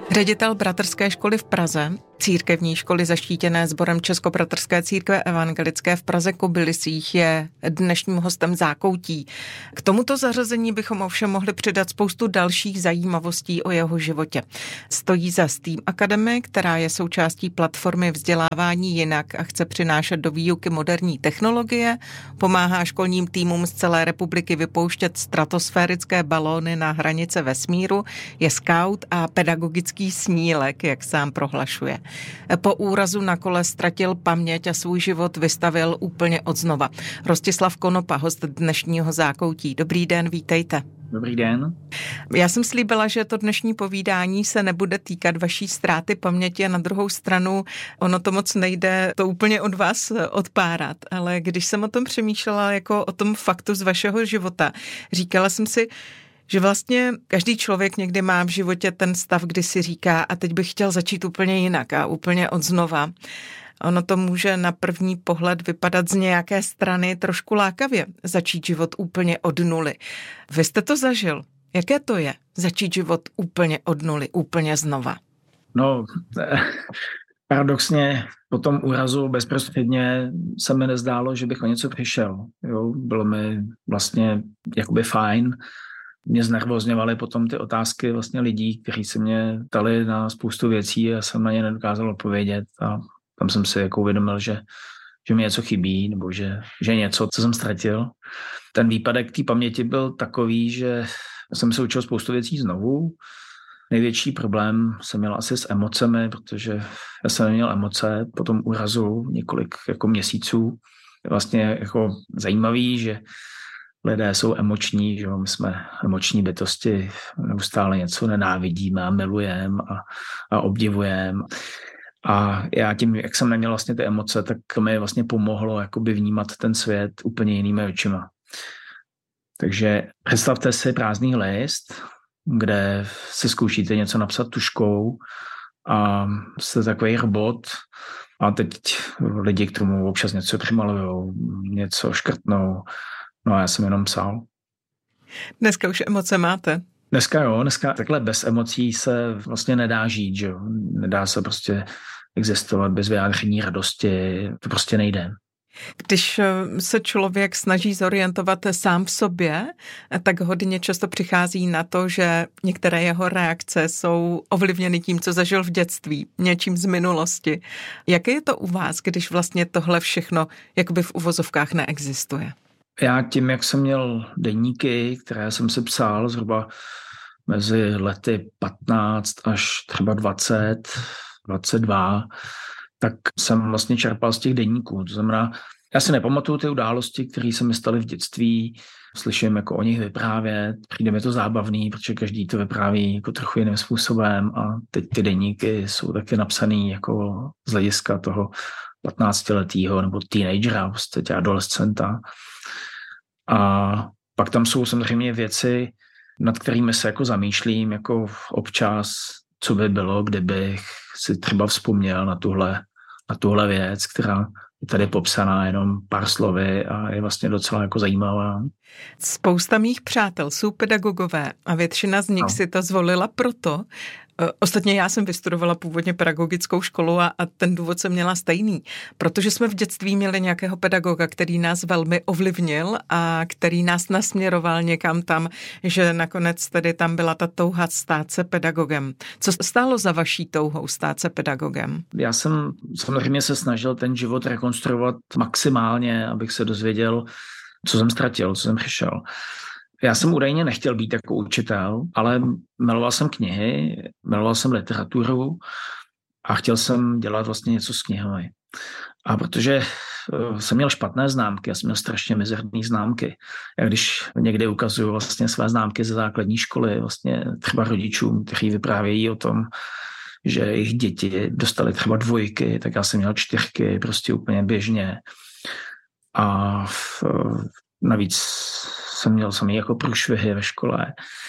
Ředitel bratrské školy v Praze, církevní školy zaštítěné sborem Českobratrské církve evangelické v Praze Kobylisích, je dnešním hostem Zákoutí. K tomuto zařazení bychom ovšem mohli přidat spoustu dalších zajímavostí o jeho životě. Stojí za STEAM Academy, která je součástí platformy Vzdělávání jinak a chce přinášet do výuky moderní technologie, pomáhá školním týmům z celé republiky vypouštět stratosférické balóny na hranice vesmíru, je skaut a pedagogický snílek, jak sám prohlašuje. Po úrazu na kole ztratil paměť a svůj život vystavil úplně odznova. Rostislav Konopa, host dnešního Zákoutí. Dobrý den, vítejte. Dobrý den. Já jsem slíbila, že to dnešní povídání se nebude týkat vaší ztráty paměti a na druhou stranu ono to moc nejde to úplně od vás odpárat, ale když jsem o tom přemýšlela jako o tom faktu z vašeho života, říkala jsem si, že vlastně každý člověk někdy má v životě ten stav, kdy si říká a teď bych chtěl začít úplně jinak a úplně odznova. Ono to může na první pohled vypadat z nějaké strany trošku lákavě, začít život úplně od nuly. Vy jste to zažil. Jaké to je začít život úplně od nuly, úplně znova? No, paradoxně po tom úrazu bezprostředně se mi nezdálo, že bych o něco přišel. Jo, bylo mi vlastně jakoby fajn. Mě znervozňovaly potom ty otázky vlastně lidí, kteří se mě ptali na spoustu věcí a jsem na ně nedokázal odpovědět a tam jsem si jako uvědomil, že mi něco chybí nebo že něco, co jsem ztratil. Ten výpadek té paměti byl takový, že jsem se učil spoustu věcí znovu. Největší problém jsem měl asi s emocemi, protože já jsem neměl emoce po tom úrazu několik jako měsíců. Je vlastně jako zajímavý, že lidé jsou emoční, že my jsme emoční bytosti, neustále něco nenávidíme a milujeme a obdivujeme. A já tím, jak jsem neměl vlastně ty emoce, tak mi vlastně pomohlo jakoby vnímat ten svět úplně jinými očima. Takže představte si prázdný list, kde si zkoušíte něco napsat tužkou a jste takový robot a teď lidi k tomu občas něco přimalujou, něco škrtnou. No a já jsem jenom psal. Dneska už emoce máte? Dneska takhle bez emocí se vlastně nedá žít, že jo. Nedá se prostě existovat bez vyjádření radosti, to prostě nejde. Když se člověk snaží zorientovat sám v sobě, tak hodně často přichází na to, že některé jeho reakce jsou ovlivněny tím, co zažil v dětství, něčím z minulosti. Jaké je to u vás, když vlastně tohle všechno jakoby v uvozovkách neexistuje? Já tím, jak jsem měl deníky, které jsem si psal zhruba mezi lety 15 až třeba 20, 22, tak jsem vlastně čerpal z těch deníků. To znamená, já si nepamatuju ty události, které se mi staly v dětství, slyším jako o nich vyprávět, přijde mi to zábavný, protože každý to vypráví jako trochu jiným způsobem a teď ty deníky jsou taky napsaný jako z hlediska toho 15letého nebo teenagera, prostě adolescenta. A pak tam jsou samozřejmě věci, nad kterými se jako zamýšlím, jako občas, co by bylo, kdybych si třeba vzpomněl na tuhle věc, která je tady popsaná jenom pár slovy a je vlastně docela jako zajímavá. Spousta mých přátel jsou pedagogové a většina z nich si to zvolila proto. Ostatně já jsem vystudovala původně pedagogickou školu a ten důvod jsem měla stejný, protože jsme v dětství měli nějakého pedagoga, který nás velmi ovlivnil a který nás nasměroval někam tam, že nakonec tedy tam byla ta touha stát se pedagogem. Co stálo za vaší touhou stát se pedagogem? Já jsem samozřejmě se snažil ten život rekonstruovat maximálně, abych se dozvěděl, co jsem ztratil, co jsem přišel. Já jsem údajně nechtěl být jako učitel, ale miloval jsem knihy, miloval jsem literaturu a chtěl jsem dělat vlastně něco s knihami. A protože jsem měl špatné známky, já jsem měl strašně mizerné známky. Já když někdy ukazuju vlastně své známky ze základní školy, vlastně třeba rodičům, kteří vyprávějí o tom, že jejich děti dostali třeba 2, tak já jsem měl 4, prostě úplně běžně. A navíc jsem měl samý jako průšvihy ve škole,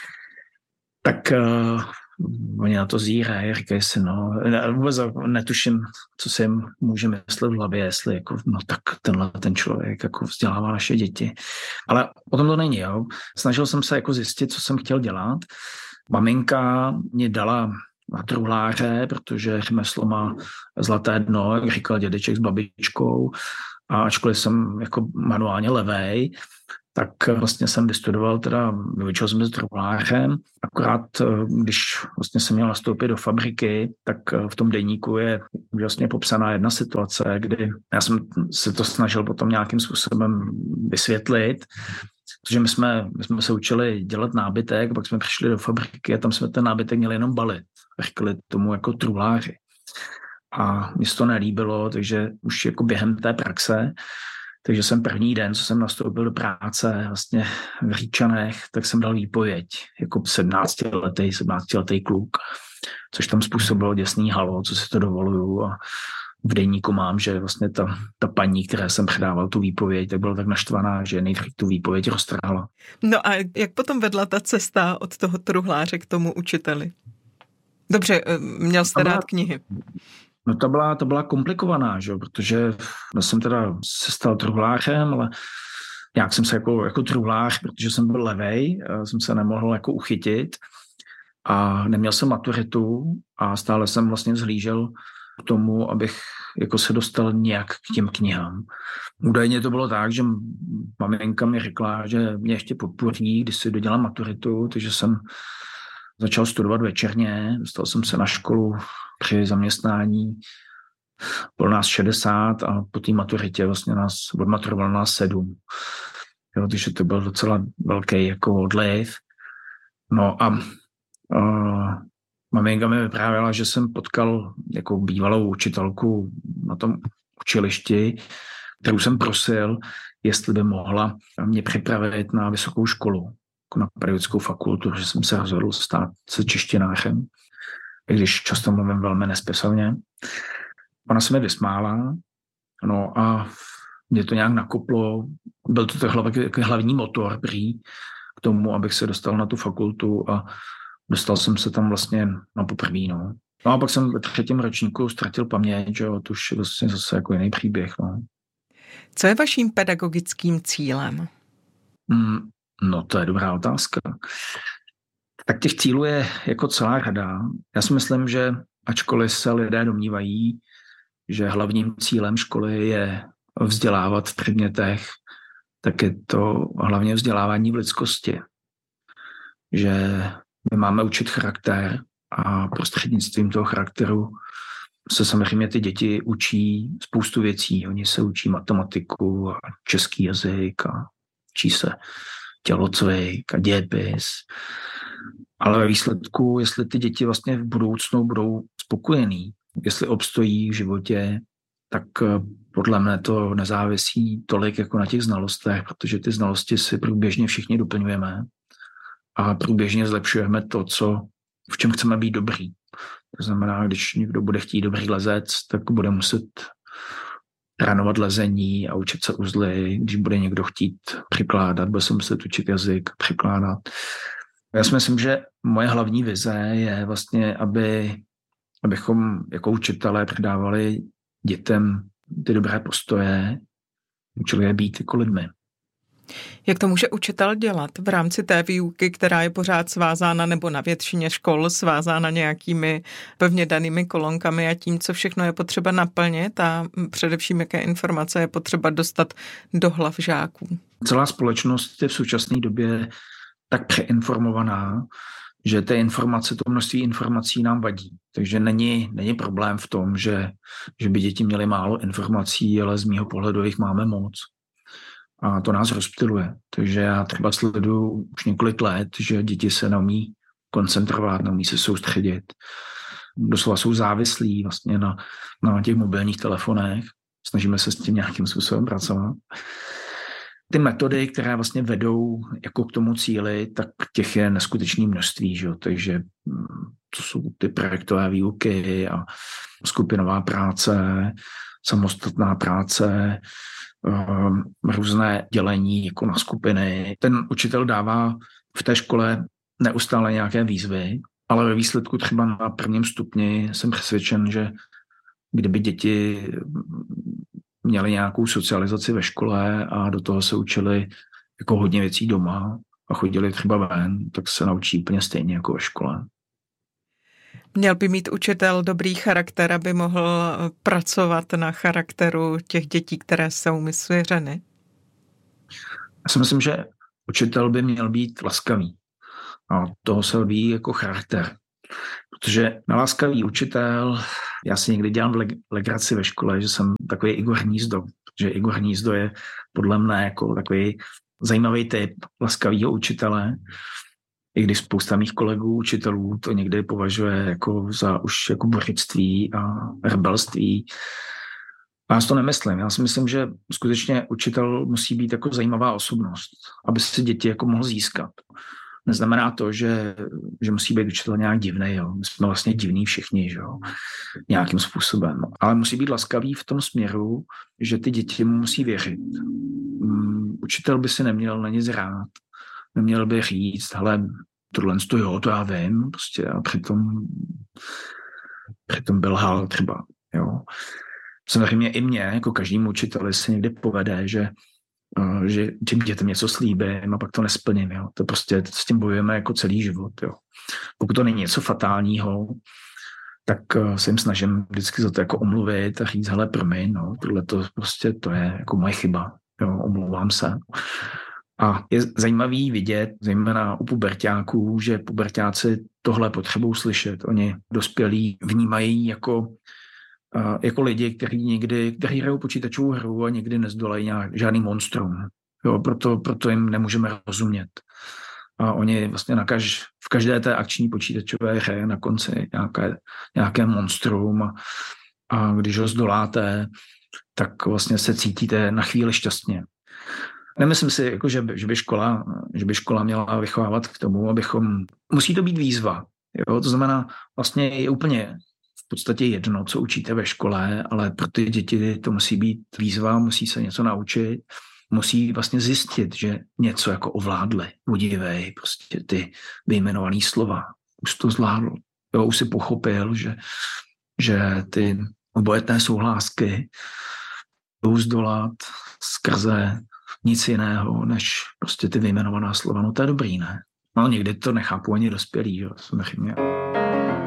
tak oni na to zírají, říkají si, vůbec netuším, co si jim může myslet v hlavě, jestli jako, tak ten člověk jako vzdělává naše děti. Ale o tom to není, jo. Snažil jsem se jako zjistit, co jsem chtěl dělat. Maminka mě dala na truhláře, protože řemeslo má zlaté dno, jak říkal dědeček s babičkou. A ačkoliv jsem jako manuálně levej, tak vlastně jsem vystudoval, vyučil jsem se truhlářem, akorát když vlastně jsem měl nastoupit do fabriky, tak v tom deníku je vlastně popsaná jedna situace, kdy já jsem se to snažil potom nějakým způsobem vysvětlit, protože my jsme se učili dělat nábytek, pak jsme přišli do fabriky a tam jsme ten nábytek měli jenom balit. Říkali tomu jako truhláři. A mi se to nelíbilo, takže už jako během té praxe, takže jsem první den, co jsem nastoupil do práce vlastně v Říčanech, tak jsem dal výpověď jako 17letý kluk, což tam způsobilo děsný halo, co si to dovoluju, a v deníku mám, že vlastně ta paní, které jsem předával tu výpověď, tak byla tak naštvaná, že nejdřív tu výpověď roztrhala. No a jak potom vedla ta cesta od toho truhláře k tomu učiteli? Dobře, měl jste rád knihy. No to byla komplikovaná, že? Protože jsem se stal truhlářem, ale nějak jsem se jako truhlář, protože jsem byl levej, jsem se nemohl jako uchytit a neměl jsem maturitu a stále jsem vlastně vzhlížel k tomu, abych jako se dostal nějak k těm knihám. Údajně to bylo tak, že maminka mi řekla, že mě ještě podpoří, když si dodělám maturitu, takže jsem začal studovat večerně, dostal jsem se na školu při zaměstnání, bylo nás 60 a po té maturitě vlastně odmaturovalo nás 7. Jo, takže to byl docela velký jako odliv. No a maminka mi vyprávěla, že jsem potkal jako bývalou učitelku na tom učilišti, kterou jsem prosil, jestli by mohla mě připravit na vysokou školu, jako na pedagogickou fakultu, že jsem se rozhodl stát se češtinářem, i když často mluvím velmi nespisovně. Ona se mi vysmála, no a mě to nějak nakoplo. Byl to hlavní motor prý k tomu, abych se dostal na tu fakultu a dostal jsem se tam vlastně na poprvé. No a pak jsem ve 3. ročníku ztratil paměť, že to už je vlastně zase jako jiný příběh. No. Co je vaším pedagogickým cílem? No to je dobrá otázka. Tak těch cílů je jako celá řada. Já si myslím, že ačkoliv se lidé domnívají, že hlavním cílem školy je vzdělávat v předmětech, tak je to hlavně vzdělávání v lidskosti. Že my máme učit charakter a prostřednictvím toho charakteru se samozřejmě ty děti učí spoustu věcí. Oni se učí matematiku a český jazyk a učí se tělocvik a dějepis. Ale ve výsledku, jestli ty děti vlastně v budoucnu budou spokojený, jestli obstojí v životě, tak podle mne to nezávisí tolik jako na těch znalostech, protože ty znalosti si průběžně všichni doplňujeme a průběžně zlepšujeme to, v čem chceme být dobrý. To znamená, když někdo bude chtít dobrý lezec, tak bude muset trénovat lezení a učit se uzly. Když bude někdo chtít přikládat, bude se muset učit jazyk, přikládat. Já si myslím, že moje hlavní vize je vlastně, abychom jako učitelé předávali dětem ty dobré postoje, učili je být jako lidmi. Jak to může učitel dělat v rámci té výuky, která je pořád svázána nebo na většině škol svázána nějakými pevně danými kolonkami a tím, co všechno je potřeba naplnit a především jaké informace je potřeba dostat do hlav žáků? Celá společnost je v současné době tak přeinformovaná, že ty informace, to množství informací nám vadí. Takže není problém v tom, že by děti měly málo informací, ale z mýho pohledu jich máme moc. A to nás rozptyluje. Takže já třeba sleduju už několik let, že děti se neumí koncentrovat, neumí se soustředit. Doslova jsou závislí vlastně na těch mobilních telefonech. Snažíme se s tím nějakým způsobem pracovat. Ty metody, které vlastně vedou jako k tomu cíli, tak těch je neskutečné množství. Že? Takže to jsou ty projektové výuky a skupinová práce, samostatná práce, různé dělení jako na skupiny. Ten učitel dává v té škole neustále nějaké výzvy, ale ve výsledku třeba na 1. stupni jsem přesvědčen, že kdyby děti měli nějakou socializaci ve škole a do toho se učili jako hodně věcí doma a chodili třeba ven, tak se naučí úplně stejně jako ve škole. Měl by mít učitel dobrý charakter, aby mohl pracovat na charakteru těch dětí, které jsou mu svěřeny? Já si myslím, že učitel by měl být laskavý. A toho se odvíjí jako charakter. Protože na laskavý učitel, já si někdy dělám legraci ve škole, že jsem takový Igor Hnízdo. Že Igor Hnízdo je podle mne jako takový zajímavý typ laskavýho učitele, i když spousta mých kolegů, učitelů to někdy považuje jako za už jako bořictví a rebelství. A já si to nemyslím. Já si myslím, že skutečně učitel musí být jako zajímavá osobnost, aby si děti jako mohl získat. Neznamená to, že musí být učitel nějak divný. Jo. My jsme vlastně divní všichni, že jo, nějakým způsobem. Ale musí být laskavý v tom směru, že ty děti mu musí věřit. Učitel by si neměl na nic rád. Neměl by říct, hele, tohle to já vím, prostě, a přitom byl lhal třeba. Jo. Samozřejmě i mě, jako každému učiteli, se někdy povede, že těm dětem něco slíbím a pak to nesplním. Jo. To prostě s tím bojujeme jako celý život. Jo. Pokud to není něco fatálního, tak se jim snažím vždycky za to jako omluvit a říct, hele, promiň, no, tohle to prostě to je jako moje chyba. Jo, omlouvám se. A je zajímavý vidět, zejména u puberťáků, že puberťáci tohle potřebují slyšet. Oni dospělí vnímají jako lidi, kteří hrajou počítačovou hru a někdy nezdolají žádný monstrum. Jo, proto jim nemůžeme rozumět. A oni vlastně v každé té akční počítačové hře na konci nějaké monstrum a když ho zdoláte, tak vlastně se cítíte na chvíli šťastně. Nemyslím si, jako, že by škola měla vychovávat k tomu, musí to být výzva. Jo? To znamená, vlastně je úplně v podstatě jedno, co učíte ve škole, ale pro ty děti to musí být výzva, musí se něco naučit, musí vlastně zjistit, že něco jako ovládli, udivej, prostě ty vyjmenovaný slova. Už to zvládl. Jo, už si pochopil, že ty obojetné souhlásky jdou zdolat skrze nic jiného, než prostě ty vyjmenovaná slova. No to je dobrý, ne? No někdy to nechápu ani dospělí, jo, samozřejmě.